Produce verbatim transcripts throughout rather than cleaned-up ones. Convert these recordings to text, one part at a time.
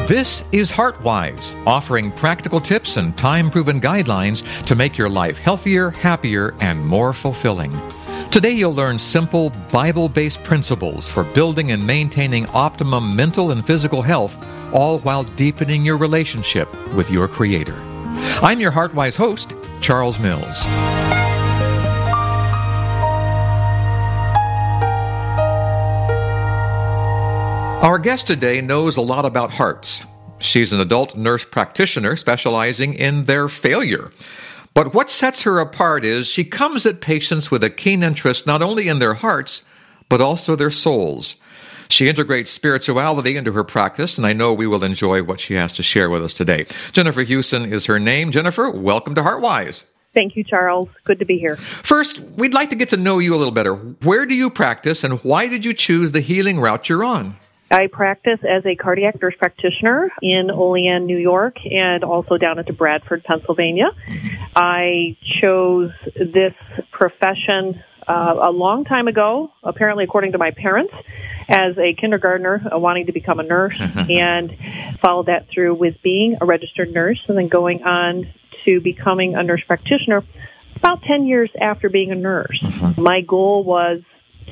This is HeartWise, offering practical tips and time-proven guidelines to make your life healthier, happier, and more fulfilling. Today you'll learn simple, Bible-based principles for building and maintaining optimum mental and physical health, all while deepening your relationship with your Creator. I'm your HeartWise host, Charles Mills. Our guest today knows a lot about hearts. She's an adult nurse practitioner specializing in their failure. But what sets her apart is she comes at patients with a keen interest not only in their hearts, but also their souls. She integrates spirituality into her practice, and I know we will enjoy what she has to share with us today. Jennifer Hewson is her name. Jennifer, welcome to HeartWise. Thank you, Charles. Good to be here. First, we'd like to get to know you a little better. Where do you practice, and why did you choose the healing route you're on? I practice as a cardiac nurse practitioner in Olean, New York, and also down into Bradford, Pennsylvania. Mm-hmm. I chose this profession uh, a long time ago, apparently according to my parents, as a kindergartner uh, wanting to become a nurse, and followed that through with being a registered nurse and then going on to becoming a nurse practitioner about ten years after being a nurse. Mm-hmm. My goal was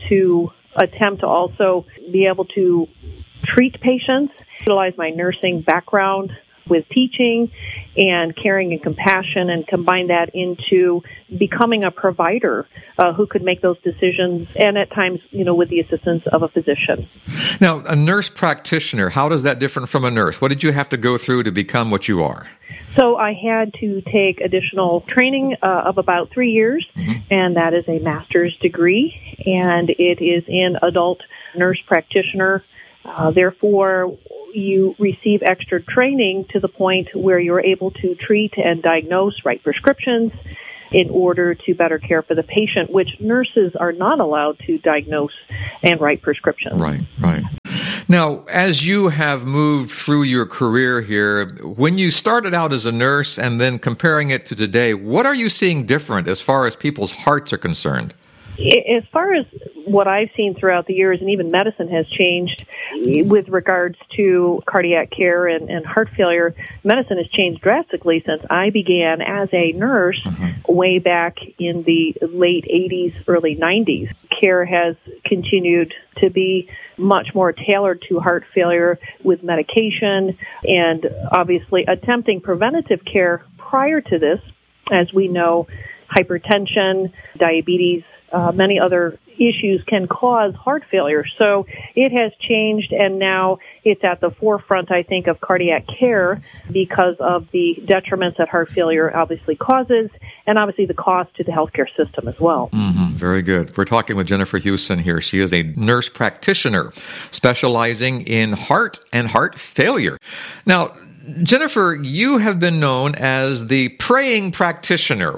to attempt to also be able to treat patients, utilize my nursing background with teaching and caring and compassion, and combine that into becoming a provider uh, who could make those decisions, and at times, you know, with the assistance of a physician. Now, a nurse practitioner, how does that differ from a nurse? What did you have to go through to become what you are? So I had to take additional training uh, of about three years, mm-hmm. and that is a master's degree, and it is in adult nurse practitioner. Uh, therefore, you receive extra training to the point where you're able to treat and diagnose, write prescriptions in order to better care for the patient, which nurses are not allowed to diagnose and write prescriptions. Right, right. Now, as you have moved through your career here, when you started out as a nurse and then comparing it to today, what are you seeing different as far as people's hearts are concerned? As far as what I've seen throughout the years, and even medicine has changed with regards to cardiac care and, and heart failure, medicine has changed drastically since I began as a nurse mm-hmm. way back in the late eighties, early nineties. Care has continued to be much more tailored to heart failure with medication and obviously attempting preventative care prior to this. As we know, hypertension, diabetes, Uh, many other issues can cause heart failure. So it has changed, and now it's at the forefront, I think, of cardiac care because of the detriments that heart failure obviously causes, and obviously the cost to the healthcare system as well. Mm-hmm. Very good. We're talking with Jennifer Hewson here. She is a nurse practitioner specializing in heart and heart failure. Now, Jennifer, you have been known as the praying practitioner.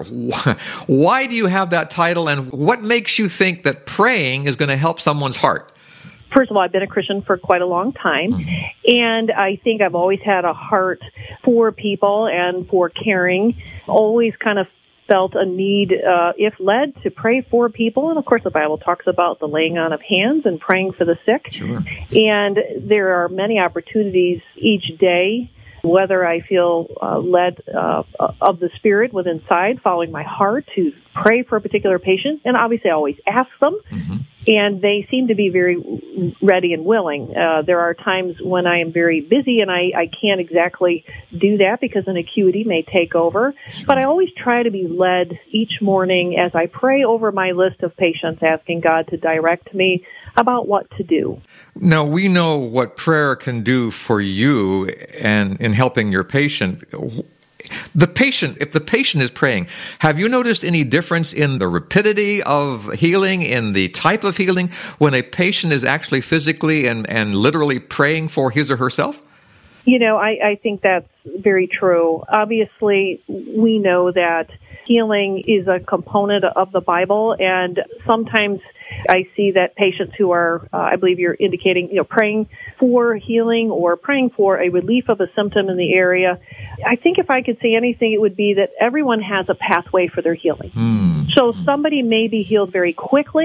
Why do you have that title, and what makes you think that praying is going to help someone's heart? First of all, I've been a Christian for quite a long time, mm-hmm. and I think I've always had a heart for people and for caring, always kind of felt a need, uh, if led, to pray for people. And of course, the Bible talks about the laying on of hands and praying for the sick. Sure. And there are many opportunities each day, whether I feel uh, led uh, of the Spirit within inside, following my heart, to pray for a particular patient. And obviously I always ask them, mm-hmm. and they seem to be very ready and willing. Uh, there are times when I am very busy and I, I can't exactly do that because an acuity may take over. Sure. But I always try to be led each morning as I pray over my list of patients, asking God to direct me about what to do. Now, we know what prayer can do for you and in helping your patient. The patient, if the patient is praying, have you noticed any difference in the rapidity of healing, in the type of healing, when a patient is actually physically and, and literally praying for his or herself? You know, I, I think that's very true. Obviously, we know that healing is a component of the Bible, and sometimes I see that patients who are, uh, I believe you're indicating, you know, praying for healing or praying for a relief of a symptom in the area. I think if I could say anything, it would be that everyone has a pathway for their healing. Mm. So somebody may be healed very quickly,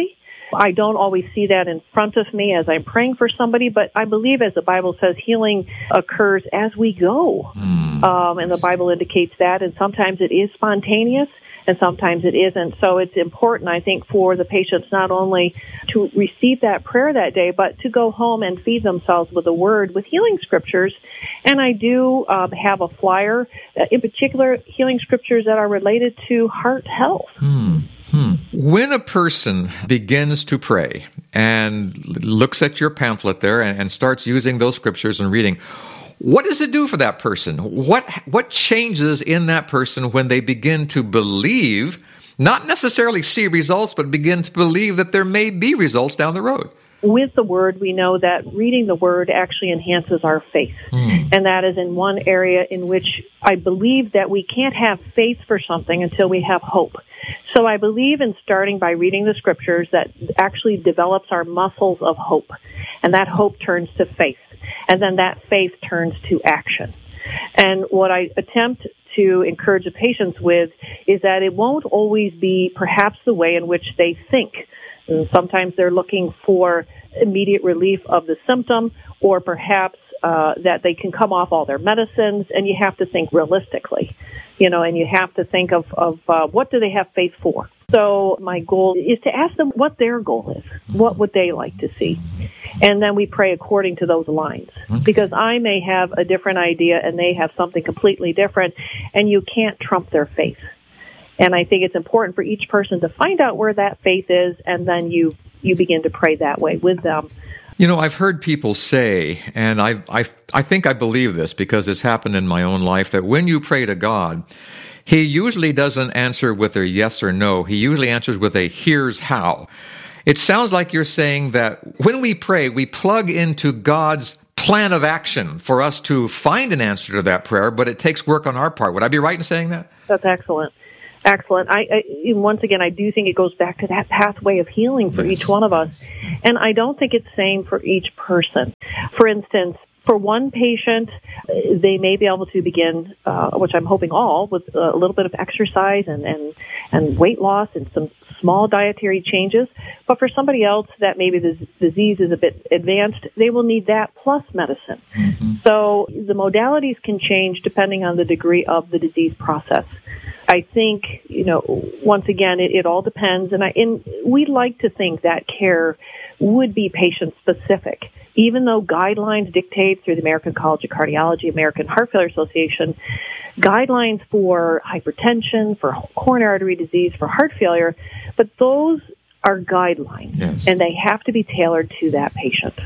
I don't always see that in front of me as I'm praying for somebody, but I believe, as the Bible says, healing occurs as we go. Mm. Um, and the Bible indicates that, and sometimes it is spontaneous, and sometimes it isn't. So it's important, I think, for the patients not only to receive that prayer that day, but to go home and feed themselves with the Word, with healing scriptures. And I do um, have a flyer, uh, in particular, healing scriptures that are related to heart health. Hmm. Hmm. When a person begins to pray and looks at your pamphlet there and, and starts using those scriptures and reading, what does it do for that person? What what changes in that person when they begin to believe, not necessarily see results, but begin to believe that there may be results down the road? With the Word, we know that reading the Word actually enhances our faith. Mm. And that is in one area in which I believe that we can't have faith for something until we have hope. So I believe in starting by reading the Scriptures that actually develops our muscles of hope. And that hope turns to faith. And then that faith turns to action. And what I attempt to encourage the patients with is that it won't always be perhaps the way in which they think. And sometimes they're looking for immediate relief of the symptom, or perhaps uh, that they can come off all their medicines, and you have to think realistically, you know, and you have to think of, of uh, what do they have faith for. So my goal is to ask them what their goal is. What would they like to see? And then we pray according to those lines. Okay. Because I may have a different idea and they have something completely different, and you can't trump their faith. And I think it's important for each person to find out where that faith is, and then you, you begin to pray that way with them. You know, I've heard people say, and I, I, I think I believe this because it's happened in my own life, that when you pray to God, He usually doesn't answer with a yes or no. He usually answers with a here's how. It sounds like you're saying that when we pray, we plug into God's plan of action for us to find an answer to that prayer, but it takes work on our part. Would I be right in saying that? That's excellent. Excellent. I, I once again, I do think it goes back to that pathway of healing for yes. each one of us. And I don't think it's the same for each person. For instance, for one patient, they may be able to begin, uh, which I'm hoping all, with a little bit of exercise and, and, and weight loss and some small dietary changes. But for somebody else that maybe the disease is a bit advanced, they will need that plus medicine. Mm-hmm. So the modalities can change depending on the degree of the disease process. I think, you know, once again, it, it all depends. And, I, and we like to think that care would be patient-specific. Even though guidelines dictate through the American College of Cardiology, American Heart Failure Association, guidelines for hypertension, for coronary artery disease, for heart failure, but those are guidelines, yes. and they have to be tailored to that patient.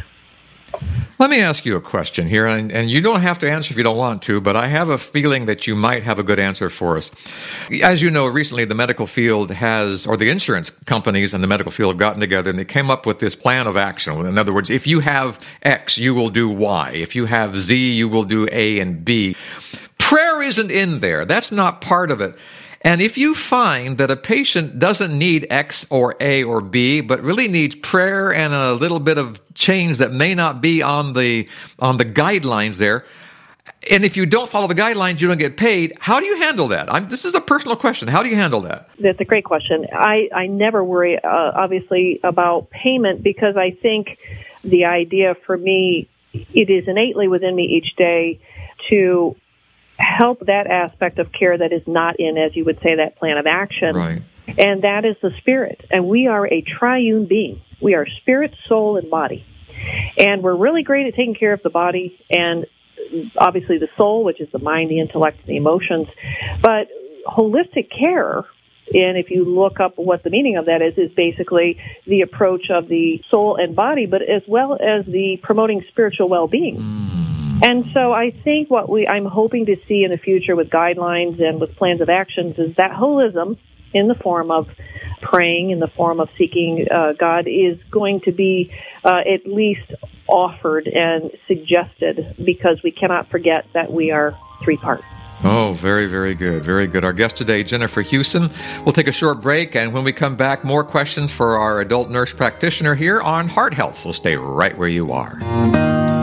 Let me ask you a question here, and, and you don't have to answer if you don't want to, but I have a feeling that you might have a good answer for us. As you know, recently the medical field has, or the insurance companies and the medical field have gotten together and they came up with this plan of action. In other words, if you have X, you will do Y. If you have Z, you will do A and B. Prayer isn't in there. That's not part of it. And if you find that a patient doesn't need X or A or B, but really needs prayer and a little bit of change that may not be on the on the guidelines there, and if you don't follow the guidelines, you don't get paid, how do you handle that? I'm, this is a personal question. How do you handle that? That's a great question. I, I never worry, uh, obviously, about payment because I think the idea for me, it is innately within me each day to help that aspect of care that is not in, as you would say, that plan of action. Right. And that is the spirit. And we are a triune being. We are spirit, soul, and body. And we're really great at taking care of the body and obviously the soul, which is the mind, the intellect, and the emotions. But holistic care, and if you look up what the meaning of that is, is basically the approach of the soul and body, but as well as the promoting spiritual well-being. Mm. And so I think what we I'm hoping to see in the future with guidelines and with plans of actions is that holism in the form of praying, in the form of seeking uh, God, is going to be uh, at least offered and suggested because we cannot forget that we are three parts. Oh, very, very good. Very good. Our guest today, Jennifer Houston. We'll take a short break, and when we come back, more questions for our adult nurse practitioner here on heart health. So stay right where you are.